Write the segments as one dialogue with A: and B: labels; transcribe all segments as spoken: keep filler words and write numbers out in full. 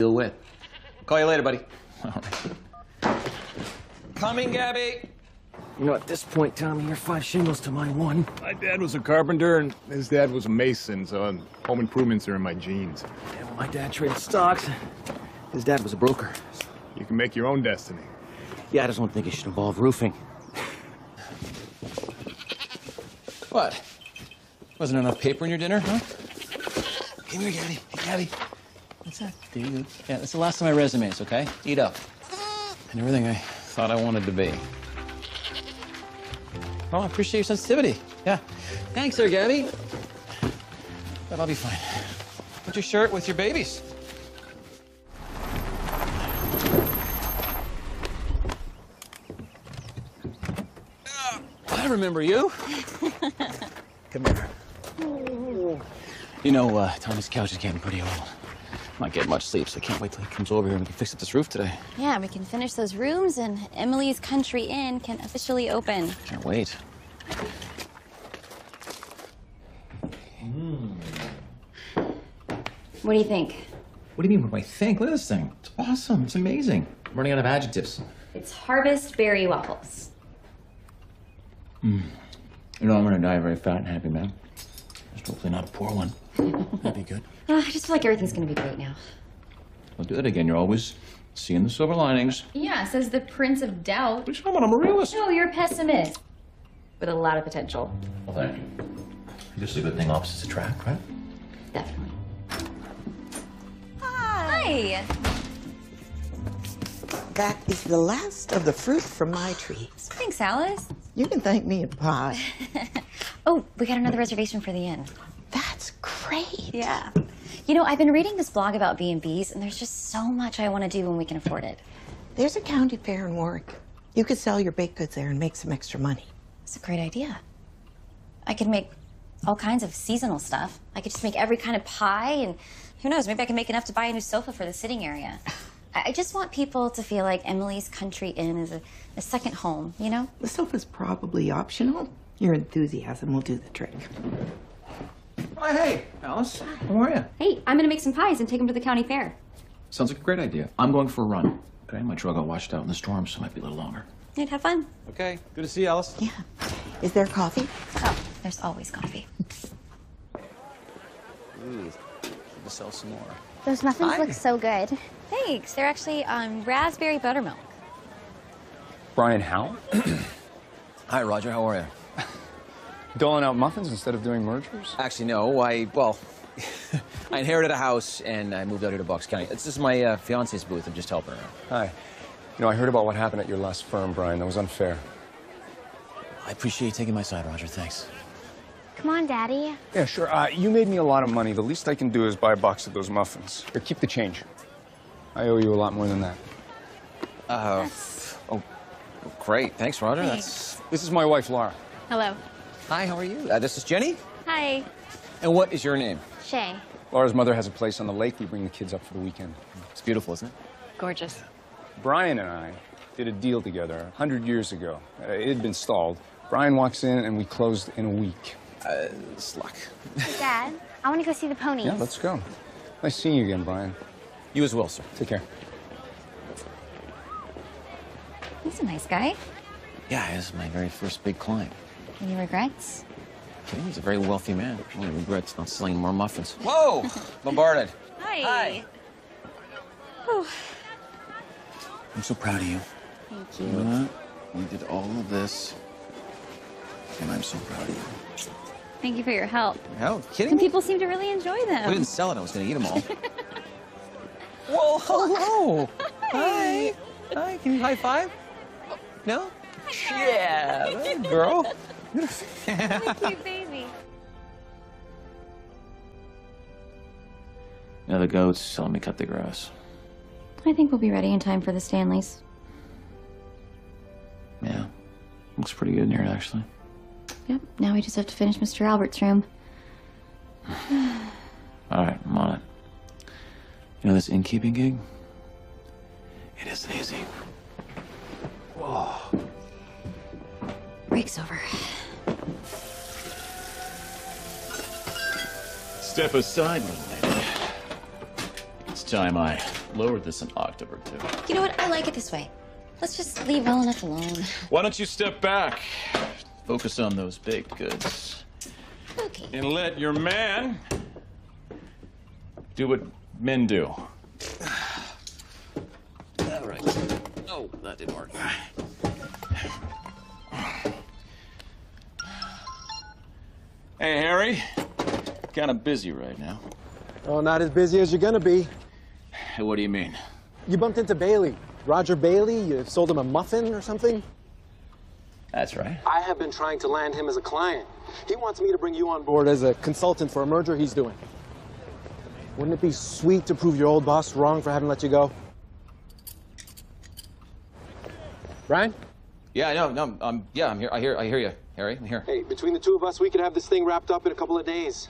A: still wet.
B: Call you later, buddy.
A: All right.
B: Coming, Gabby.
C: You know, at this point, Tommy, you're five shingles to my one.
D: My dad was a carpenter, and his dad was a mason, so home improvements are in my genes.
C: Yeah, well, my dad traded stocks. His dad was a broker.
D: You can make your own destiny.
C: Yeah, I just don't think it should involve roofing.
B: What? Wasn't enough paper in your dinner, huh?
A: Come here, Gabby. Hey, Gabby.
B: What's that? Dude. Yeah, that's the last of my resumes, okay? Eat up. And everything I thought I wanted to be. Oh, I appreciate your sensitivity. Yeah. Thanks there, Gabby. But I'll be fine. Put your shirt with your babies. I remember you. Come here. You know, uh, Tommy's couch is getting pretty old. Not getting much sleep, so I can't wait till he comes over here and we can fix up this roof today.
E: Yeah, we can finish those rooms and Emily's Country Inn can officially open.
B: Can't wait.
E: Mm. What do you think?
B: What do you mean, what do I think? Look at this thing. It's awesome. It's amazing. I'm running out of adjectives.
E: It's Harvest Berry Waffles.
B: Mm. You know, I'm gonna die very fat and happy, man. Just hopefully not a poor one. That'd be good.
E: Uh, I just feel like everything's gonna be great now.
B: Don't do that again. You're always seeing the silver linings.
E: Yeah, says the Prince of Doubt.
B: What are you talking about? I'm a realist.
E: No, you're a pessimist. With a lot of potential.
B: Well, thank you. I guess it's a good thing opposites attract, right?
E: Definitely. Hi.
F: That is the last of the fruit from my trees.
E: Thanks, Alice.
F: You can thank me in pie.
E: Oh, we got another reservation for the inn.
F: That's great.
E: Yeah. You know, I've been reading this blog about B and Bs, and there's just so much I want to do when we can afford it.
F: There's a county fair in Warwick. You could sell your baked goods there and make some extra money.
E: It's a great idea. I could make all kinds of seasonal stuff. I could just make every kind of pie, and who knows, maybe I can make enough to buy a new sofa for the sitting area. I just want people to feel like Emily's Country Inn is a, a second home, you know?
F: The sofa's probably optional. Your enthusiasm will do the trick.
B: Oh, hey, Alice. How are you?
E: Hey, I'm gonna make some pies and take them to the county fair.
B: Sounds like a great idea. I'm going for a run. Okay, my truck got washed out in the storm, so it might be a little longer.
E: You'd have fun.
B: Okay, good to see you, Alice.
F: Yeah. Is there coffee?
E: Oh, there's always coffee.
B: Ooh, should sell some more.
G: Those muffins
B: Hi.
G: look so good.
E: Thanks. They're actually um, raspberry buttermilk.
H: Brian Howell?
B: Hi, Roger. How are you?
H: Doling out muffins instead of doing mergers?
B: Actually, no. I, well, I inherited a house and I moved out here to Bucks County. This is my uh, fiance's booth. I'm just helping her out.
H: Hi. You know, I heard about what happened at your last firm, Brian. That was unfair.
B: I appreciate you taking my side, Roger. Thanks.
G: Come on, Daddy.
H: Yeah, sure. Uh, you made me a lot of money. The least I can do is buy a box of those muffins. Here, keep the change. I owe you a lot more than that.
B: Uh, oh, great. Thanks, Roger.
E: Thanks.
B: That's...
H: This is my wife, Laura.
G: Hello.
B: Hi, how are you? Uh, this is Jenny.
G: Hi.
B: And what is your name?
G: Shay.
H: Laura's mother has a place on the lake. We bring the kids up for the weekend.
B: It's beautiful, isn't it?
G: Gorgeous.
H: Brian and I did a deal together a hundred years ago. Uh, it had been stalled. Brian walks in and we closed in a week.
B: Uh, it's luck.
G: Dad, I want to go see the ponies.
H: Yeah, let's go. Nice seeing you again, Brian.
B: You as well, sir.
H: Take care.
E: He's a nice guy.
B: Yeah, this is my very first big client.
E: Any regrets?
B: Okay, he's a very wealthy man. Only regrets not selling more muffins. Whoa! Bombarded.
E: Hi.
B: Hi.
E: Oh.
B: I'm so proud of you.
E: Thank you.
B: You know what? We did all of this, and I'm so proud of you.
E: Thank you for your help.
B: How? Kidding
E: Some
B: me?
E: people seem to really enjoy them.
B: I didn't sell it. I was going to eat them all. Whoa, hello. Hi. Hi. Can you high five? No? Yeah, that girl.
E: Cute baby.
B: Now the goats telling me cut the grass.
E: I think we'll be ready in time for the Stanleys.
B: Yeah. Looks pretty good in here, actually.
E: Yep, now we just have to finish Mister Albert's room.
B: All right, I'm on it. You know this innkeeping gig? It isn't easy. Whoa.
E: Break's over.
A: Step aside, little lady. It's
B: time I lowered this an octave or two.
E: You know what? I like it this way. Let's just leave well enough alone.
B: Why don't you step back? Focus on those baked goods.
E: Okay.
B: And let your man do what men do. All right. Oh, that didn't work. Hey, Harry. Kind of busy right now.
C: Oh, not as busy as you're gonna be.
B: What do you mean?
C: You bumped into Bailey. Roger Bailey? You sold him a muffin or something?
B: That's right.
C: I have been trying to land him as a client. He wants me to bring you on board as a consultant for a merger he's doing. Wouldn't it be sweet to prove your old boss wrong for having let you go? Brian?
B: Yeah, I know. No, um, yeah, I'm here. I hear. I hear you, Harry. I'm here.
C: Hey, between the two of us, we could have this thing wrapped up in a couple of days.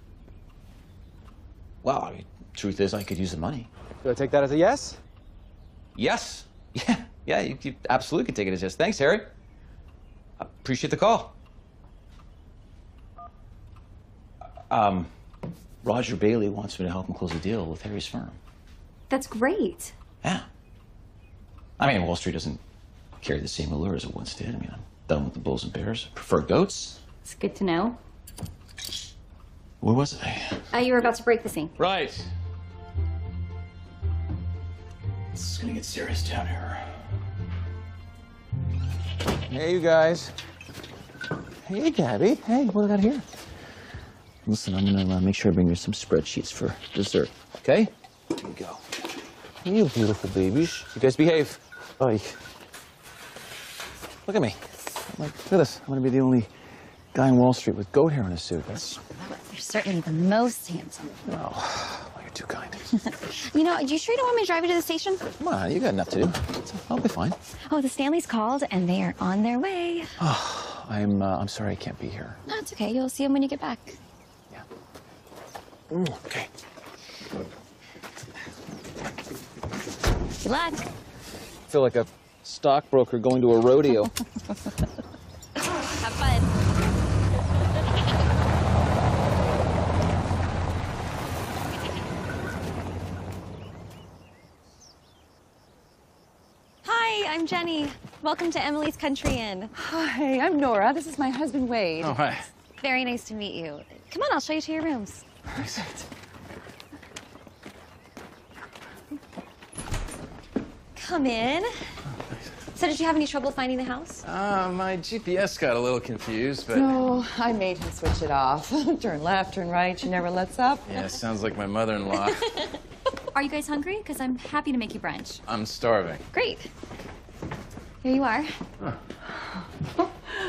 B: Well, I mean, truth is, I could use the money.
C: Do I take that as a yes?
B: Yes. Yeah. Yeah. You, you absolutely can take it as yes. Thanks, Harry. I appreciate the call. Um, Roger Bailey wants me to help him close a deal with Harry's firm.
E: That's great.
B: Yeah. I mean, Wall Street doesn't carry the same allure as it once did. I mean, I'm done with the bulls and bears. I prefer goats.
E: It's good to know.
B: Where was I?
E: Uh, you were about to break the scene.
B: Right. This is gonna get serious down here. Hey, you guys. Hey, Gabby. Hey, what do I got here? Listen, I'm gonna uh, make sure I bring you some spreadsheets for dessert, okay? Here you go. You beautiful babies. You guys behave. Bye. Look at me. Like, look at this. I'm gonna be the only guy in Wall Street with goat hair in a suit. That's...
E: You're certainly the most handsome.
B: Oh, well, you're too kind.
E: You know, you sure you don't want me to drive you to the station?
B: Come on, you got enough to do. I'll be fine.
E: Oh, the Stanleys called, and they are on their way.
B: Oh, I'm, uh, I'm sorry I can't be here.
E: No, it's okay. You'll see them when you get back.
B: Yeah. Mm, okay.
E: Good luck.
B: I feel like a stockbroker going to a rodeo.
E: Have fun. Hi, I'm Jenny. Welcome to Emily's Country Inn.
I: Hi, I'm Nora. This is my husband, Wade.
B: Oh, hi.
E: Very nice to meet you. Come on, I'll show you to your rooms. Come in. So did you have any trouble finding the house?
A: Uh, my G P S got a little confused, but...
I: No, I made him switch it off. Turn left, turn right. She never lets up.
A: Yeah, sounds like my mother-in-law.
E: Are you guys hungry? Because I'm happy to make you brunch.
A: I'm starving.
E: Great. Here you are.
A: Huh.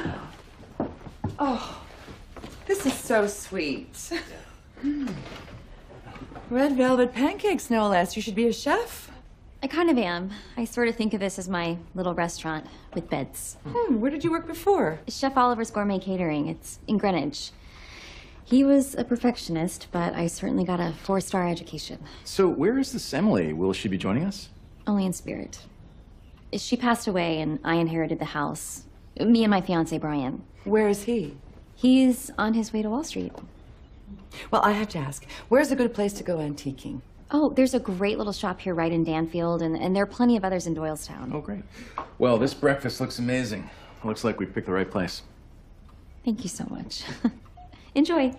I: Oh, this is so sweet. Mm. Red velvet pancakes, no less. You should be a chef.
E: I kind of am. I sort of think of this as my little restaurant with beds.
I: Hmm, where did you work before?
E: Chef Oliver's Gourmet Catering. It's in Greenwich. He was a perfectionist, but I certainly got a four-star education.
A: So where is this Emily? Will she be joining us?
E: Only in spirit. She passed away, and I inherited the house. Me and my fiancé, Brian.
I: Where is he?
E: He's on his way to Wall Street.
I: Well, I have to ask, where's a good place to go antiquing?
E: Oh, there's a great little shop here right in Danfield, and, and there are plenty of others in Doylestown.
A: Oh, great. Well, this breakfast looks amazing. Looks like we picked the right place.
E: Thank you so much. Enjoy.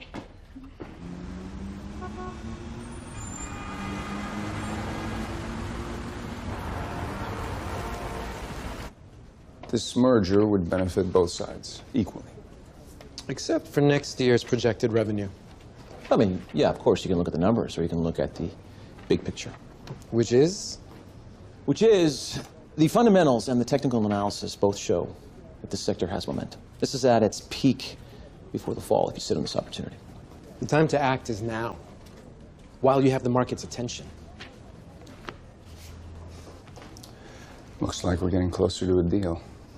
H: This merger would benefit both sides equally.
C: Except for next year's projected revenue.
B: I mean, yeah, of course, you can look at the numbers, or you can look at the big picture.
C: Which is?
B: Which is, the fundamentals and the technical analysis both show that this sector has momentum. This is at its peak before the fall, if you sit on this opportunity.
C: The time to act is now, while you have the market's attention.
H: Looks like we're getting closer to a deal.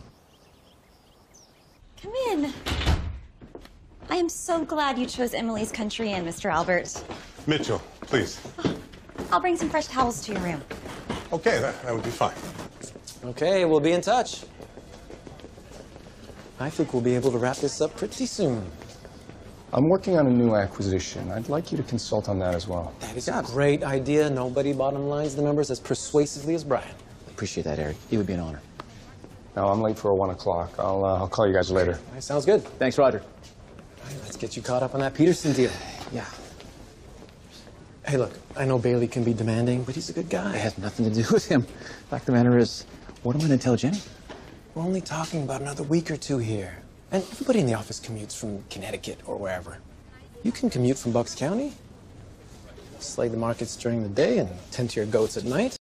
E: Come in. I am so glad you chose Emily's Country Inn, Mister Albert.
J: Mitchell, please.
E: I'll bring some fresh towels to your room.
J: Okay, that, that would be fine.
C: Okay, we'll be in touch. I think we'll be able to wrap this up pretty soon.
H: I'm working on a new acquisition. I'd like you to consult on that as well.
C: That is a great idea. Nobody bottom lines the numbers as persuasively as Brian.
B: Appreciate that, Eric. It would be an honor.
H: No, I'm late for a one o'clock. I'll, uh, I'll call you guys later.
C: All right, sounds good.
B: Thanks, Roger.
C: All right, let's get you caught up on that Peterson deal.
B: Yeah.
C: Hey, look, I know Bailey can be demanding, but he's a good guy.
B: It has nothing to do with him. Fact of the matter is, what am I going to tell Jenny?
C: We're only talking about another week or two here. And everybody in the office commutes from Connecticut or wherever. You can commute from Bucks County, slay the markets during the day and tend to your goats at night.